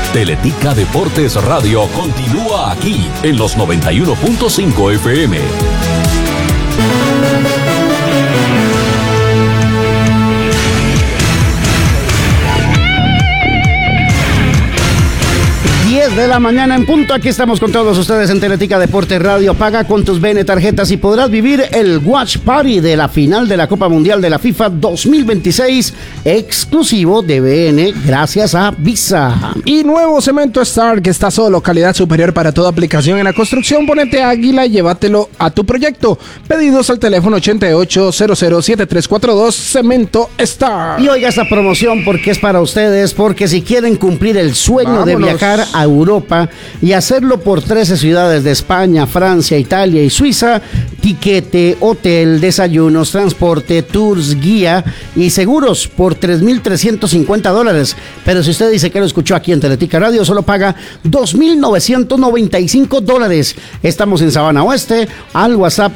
Teletica Deportes Radio continúa aquí en los 91.5 FM. De la mañana en punto, aquí estamos con todos ustedes en Teletica Deportes Radio. Paga con tus BN tarjetas y podrás vivir el Watch Party de la final de la Copa Mundial de la FIFA 2026, exclusivo de BN, gracias a Visa. Y nuevo Cemento Star, que está solo, calidad superior para toda aplicación en la construcción. Ponete águila y llévatelo a tu proyecto. Pedidos al teléfono 88007342, Cemento Star. Y oiga esta promoción porque es para ustedes, porque si quieren cumplir el sueño de viajar a Europa y hacerlo por 13 ciudades de España, Francia, Italia y Suiza, tiquete, hotel, desayunos, transporte, tours, guía y seguros por $3,350. Pero si usted dice que lo escuchó aquí en Teletica Radio, solo paga $2,995. Estamos en Sabana Oeste, al WhatsApp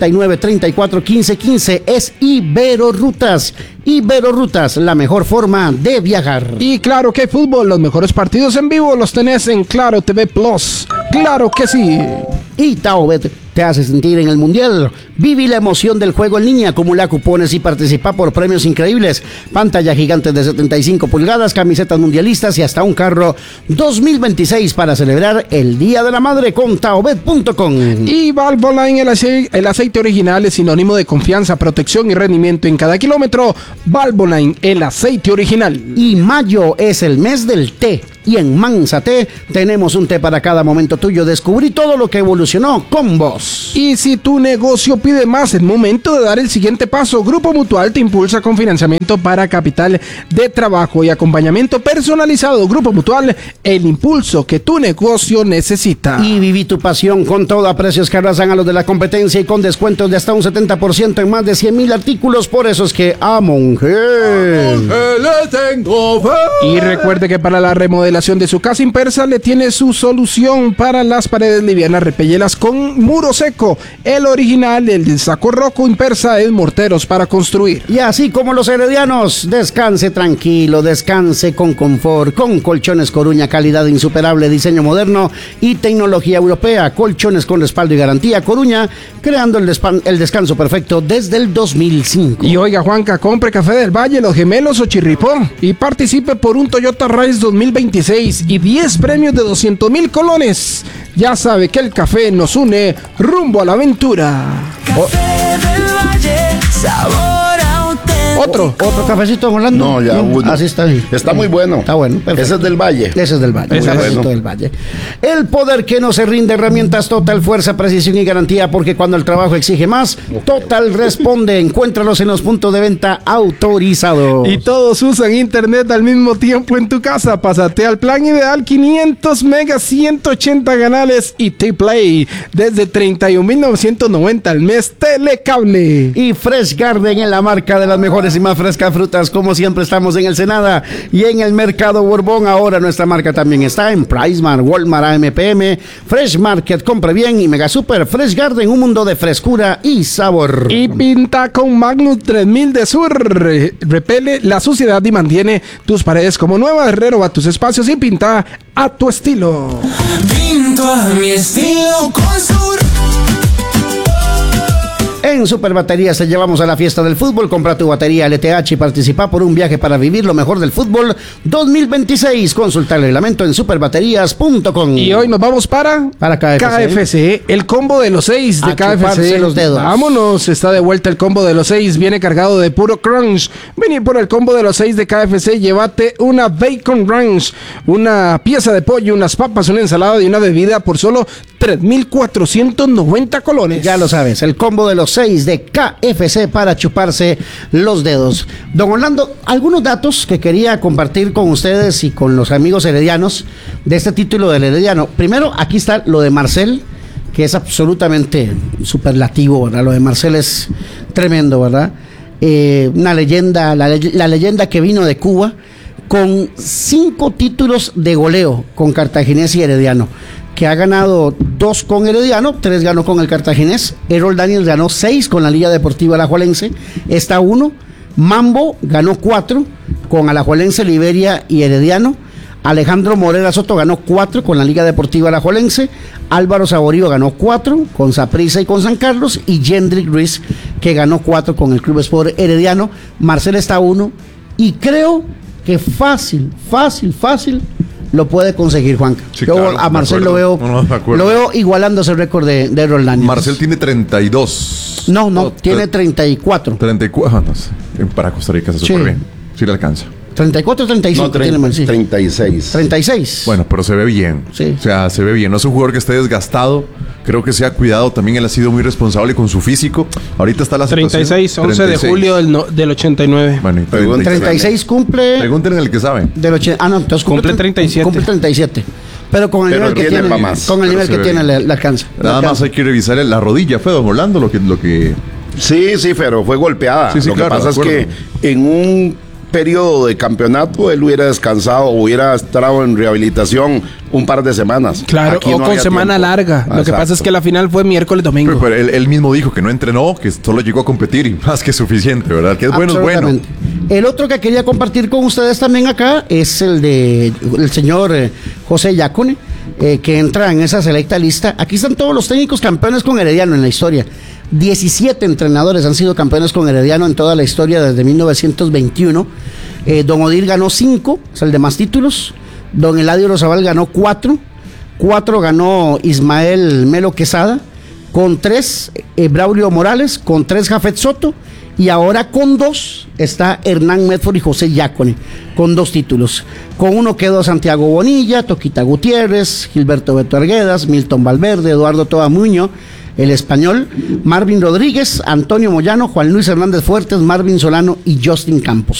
89341515. Es Ibero Rutas. Ibero Rutas, la mejor forma de viajar. Y claro que fútbol, los mejores partidos en vivo los tenés en Claro TV Plus. ¡Claro que sí! Y Taobet te hace sentir en el Mundial. Vive la emoción del juego en línea, acumula cupones y participa por premios increíbles. Pantalla gigante de 75 pulgadas, camisetas mundialistas y hasta un carro 2026 para celebrar el Día de la Madre con Taobet.com. Y Valvoline, el aceite original es sinónimo de confianza, protección y rendimiento en cada kilómetro. Valvoline, el aceite original. Y mayo es el mes del té. Y en Mansa Té tenemos un té para cada momento tuyo. Descubrí todo lo que evolucionó con vos. Y si tu negocio pide más, es momento de dar el siguiente paso. Grupo Mutual te impulsa con financiamiento para capital de trabajo y acompañamiento personalizado. Grupo Mutual, el impulso que tu negocio necesita. Y viví tu pasión con todo a precios que arrasan a los de la competencia y con descuentos de hasta un 70% en más de 100,000 artículos. Por eso es que a Monge le tengo fe. Y recuerde que para la remodelación de su casa Impersa le tiene su solución para las paredes livianas, repellelas con muro seco. El original, el de Saco Roco Impersa, es morteros para construir. Y así como los heredianos, descanse tranquilo, descanse con confort, con Colchones Coruña, calidad insuperable, diseño moderno y tecnología europea. Colchones con respaldo y garantía. Coruña, creando el descanso perfecto desde el 2005. Y oiga, Juanca, compre Café del Valle, Los Gemelos o Chirripó y participe por un Toyota Race 2026 y 10 premios de 200,000 colones. Ya sabe que el café nos une rumbo a la aventura. Café del Valle, sabor auténtico. ¿Otro cafecito en Orlando? No, ya uno. Así está. Está muy bueno. Está bueno, perfecto. Ese es del Valle. Ese es del Valle. Ese es Cafecito bueno. del Valle. El poder que no se rinde, herramientas Total, fuerza, precisión y garantía, porque cuando el trabajo exige más, Total responde. Encuéntralos en los puntos de venta autorizados. Y todos usan internet al mismo tiempo en tu casa. Pásate al plan ideal, 500 megas, 180 canales y T-Play desde 31,990 al mes. Telecable. Y Fresh Garden, en la marca de las mejores y más frescas frutas. Como siempre, estamos en el Senada y en el Mercado Borbón. Ahora nuestra marca también está en PriceMart, Walmart, AMPM, Fresh Market, Compre Bien y Mega Super. Fresh Garden, un mundo de frescura y sabor. Y pinta con Magnum 3000 de Sur. Repele la suciedad y mantiene tus paredes como nuevas. Renova tus espacios y pinta a tu estilo. Pinto a mi estilo con Sur. En Super Baterías te llevamos a la fiesta del fútbol. Compra tu batería LTH y participa por un viaje para vivir lo mejor del fútbol 2026. Consulta el reglamento en superbaterías.com. Y hoy nos vamos para KFC. El combo de los 6 de KFC. Los dedos. Vámonos, está de vuelta el combo de los 6. Viene cargado de puro crunch. Vení por el combo de los 6 de KFC. Llévate una bacon ranch, una pieza de pollo, unas papas, una ensalada y una bebida por solo 3,490 colones. Ya lo sabes, el combo de los 6 de KFC para chuparse los dedos. Don Orlando, algunos datos que quería compartir con ustedes y con los amigos heredianos de este título del Herediano. Primero, aquí está lo de Marcel, que es absolutamente superlativo, ¿verdad? Lo de Marcel es tremendo, ¿verdad? Una leyenda, la leyenda que vino de Cuba con 5 títulos de goleo con Cartaginés y Herediano, que ha ganado 2 con Herediano, 3 ganó con el Cartaginés. Errol Daniels ganó 6 con la Liga Deportiva Alajuelense, está 1. Mambo ganó 4 con Alajuelense, Liberia y Herediano. Alejandro Morera Soto ganó 4 con la Liga Deportiva Alajuelense. Álvaro Saborío ganó 4 con Saprissa y con San Carlos. Y Jendrik Ruiz, que ganó 4 con el Club Sport Herediano. Marcel está 1. Y creo que fácil lo puede conseguir, Juanca. Sí, yo claro, a Marcel lo veo igualando ese récord de Roldán. Marcel tiene 32. No, tiene 34. 34, no sé. Para Costa Rica se súper bien. Sí le alcanza. 34 o 35 no, tiene Marcel. 36. 36. Bueno, pero se ve bien. Sí. O sea, se ve bien. No es un jugador que esté desgastado. Creo que se ha cuidado. También él ha sido muy responsable con su físico. Ahorita está la situación. 36, 11 de julio del 89. Bueno, y 36 cumple. Pregúntenle al que sabe. Entonces cumple 37. Cumple 37. Pero con el nivel que tiene, con el nivel que tiene le alcanza. Nada más hay que revisar la rodilla, fue don Orlando, lo que... Sí, pero fue golpeada. Sí, lo claro, que pasa es que en un periodo de campeonato él hubiera descansado o hubiera estado en rehabilitación un par de semanas. Claro, Aquí o no con había semana tiempo. larga. Exacto. Lo que pasa es que la final fue miércoles, domingo. Pero él mismo dijo que no entrenó, que solo llegó a competir y más que suficiente, ¿verdad? Que es bueno, es bueno. El otro que quería compartir con ustedes también acá es el de el señor José Yacone, que entra en esa selecta lista. Aquí están todos los técnicos campeones con Herediano en la historia. 17 entrenadores han sido campeones con Herediano en toda la historia desde 1921. Don Odir ganó 5, es el de más títulos. Don Eladio Rosabal ganó 4. 4 ganó Ismael Melo Quesada. Con 3 Braulio Morales. Con 3 Jafet Soto. Y ahora con 2 está Hernán Medford y José Yacone, con 2 títulos. Con 1 quedó Santiago Bonilla, Toquita Gutiérrez, Gilberto Beto Arguedas, Milton Valverde, Eduardo Toa Muño, el español, Marvin Rodríguez, Antonio Moyano, Juan Luis Hernández Fuertes, Marvin Solano y Justin Campos.